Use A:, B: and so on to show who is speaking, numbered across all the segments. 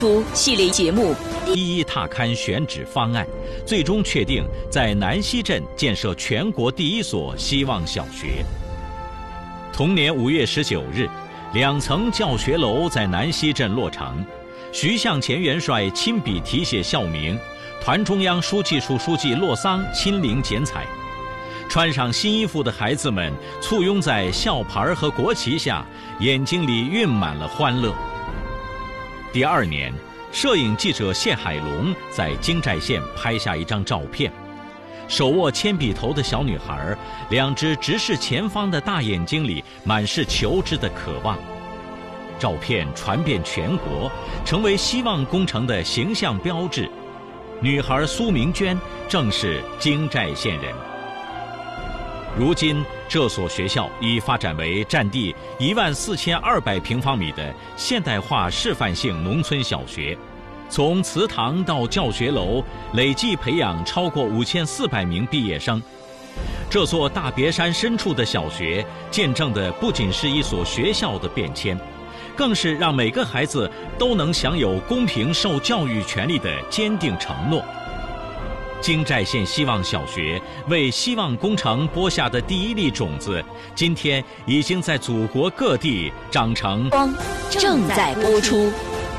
A: 系列节目
B: 一一踏勘选址方案，最终确定在南溪镇建设全国第一所希望小学。同年5月19日，2层教学楼在南溪镇落成，徐向前元帅亲笔题写校名，团中央书记处书记骆桑亲临剪彩。穿上新衣服的孩子们簇拥在校牌和国旗下，眼睛里蕴满了欢乐。第2年，摄影记者谢海龙在京寨县拍下一张照片，手握铅笔头的小女孩，2只直视前方的大眼睛里满是求知的渴望。照片传遍全国，成为希望工程的形象标志。女孩苏明娟正是京寨县人。如今，这所学校已发展为占地14200平方米的现代化示范性农村小学，从祠堂到教学楼，累计培养超过5400名毕业生。这座大别山深处的小学，见证的不仅是一所学校的变迁，更是让每个孩子都能享有公平受教育权利的坚定承诺。京寨县希望小学为希望工程播下的第一粒种子，今天已经在祖国各地长成。
A: 正在播出。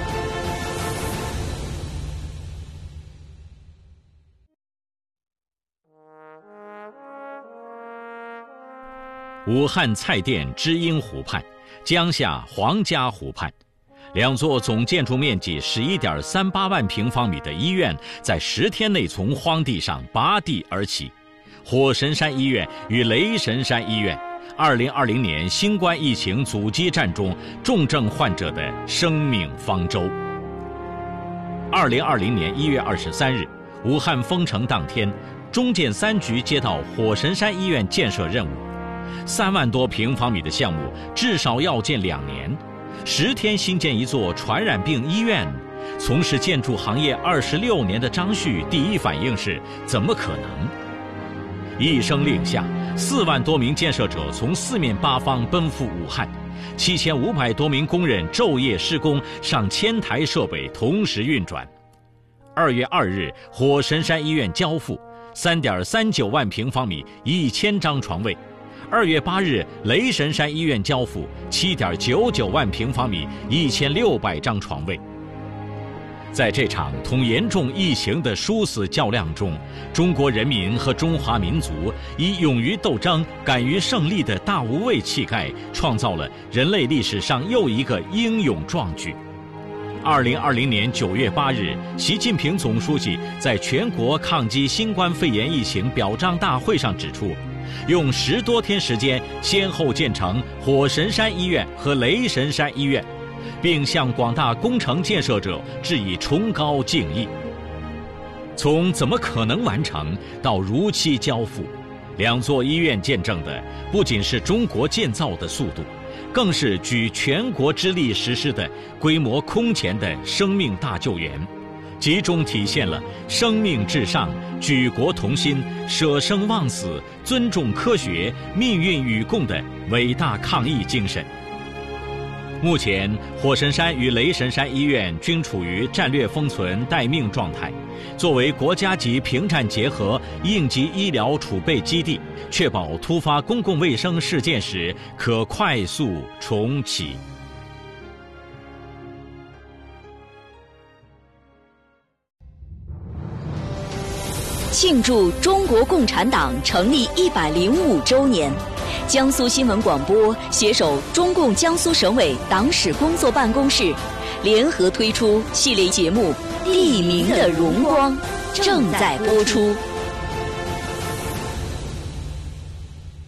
B: 武汉蔡甸知音湖畔，江夏黄家湖畔，2座总建筑面积11.38万平方米的医院，在10天内从荒地上拔地而起。火神山医院与雷神山医院，2020年新冠疫情阻击战中重症患者的生命方舟。2020年1月23日，武汉封城当天，中建3局接到火神山医院建设任务，3万多平方米的项目至少要建2年。10天新建一座传染病医院，从事建筑行业26年的张旭第一反应是：怎么可能？一声令下，4万多名建设者从4面8方奔赴武汉，7500多名工人昼夜施工，上千台设备同时运转。2月2日，火神山医院交付，3.39万平方米，1000张床位。2月8日，雷神山医院交付7.99万平方米，1600张床位。在这场同严重疫情的殊死较量中，中国人民和中华民族以勇于斗争、敢于胜利的大无畏气概，创造了人类历史上又一个英勇壮举。2020年9月8日，习近平总书记在全国抗击新冠肺炎疫情表彰大会上指出，用10多天时间，先后建成火神山医院和雷神山医院，并向广大工程建设者致以崇高敬意。从怎么可能完成到如期交付，2座医院见证的不仅是中国建造的速度，更是举全国之力实施的规模空前的生命大救援，集中体现了生命至上、举国同心、舍生忘死、尊重科学、命运与共的伟大抗疫精神。目前，火神山与雷神山医院均处于战略封存待命状态，作为国家级平战结合应急医疗储备基地，确保突发公共卫生事件时可快速重启。
A: 庆祝中国共产党成立105周年，江苏新闻广播携手中共江苏省委党史工作办公室，联合推出系列节目《地名的荣光》，正在播出。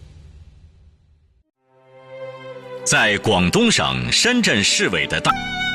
B: 在广东省深圳市委的大